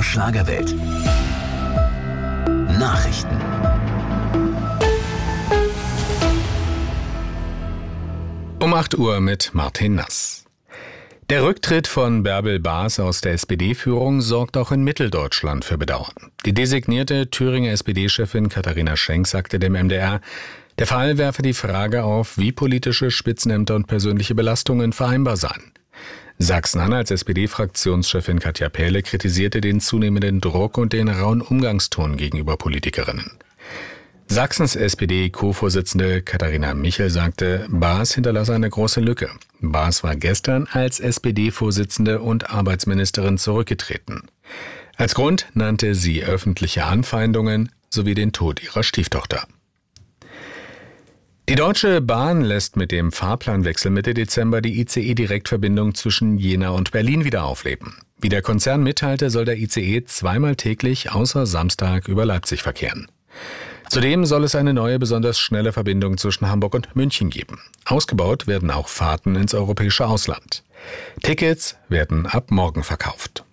MDR Schlagerwelt. Nachrichten. Um 8 Uhr mit Martin Nass. Der Rücktritt von Bärbel Baas aus der SPD-Führung sorgt auch in Mitteldeutschland für Bedauern. Die designierte Thüringer SPD-Chefin Katharina Schenk sagte dem MDR, der Fall werfe die Frage auf, wie politische Spitzenämter und persönliche Belastungen vereinbar seien. Sachsen-Anhalts SPD-Fraktionschefin Katja Pähle kritisierte den zunehmenden Druck und den rauen Umgangston gegenüber Politikerinnen. Sachsens SPD-Co-Vorsitzende Katharina Michel sagte, Baas hinterlasse eine große Lücke. Baas war gestern als SPD-Vorsitzende und Arbeitsministerin zurückgetreten. Als Grund nannte sie öffentliche Anfeindungen sowie den Tod ihrer Stieftochter. Die Deutsche Bahn lässt mit dem Fahrplanwechsel Mitte Dezember die ICE-Direktverbindung zwischen Jena und Berlin wieder aufleben. Wie der Konzern mitteilte, soll der ICE zweimal täglich außer Samstag über Leipzig verkehren. Zudem soll es eine neue, besonders schnelle Verbindung zwischen Hamburg und München geben. Ausgebaut werden auch Fahrten ins europäische Ausland. Tickets werden ab morgen verkauft.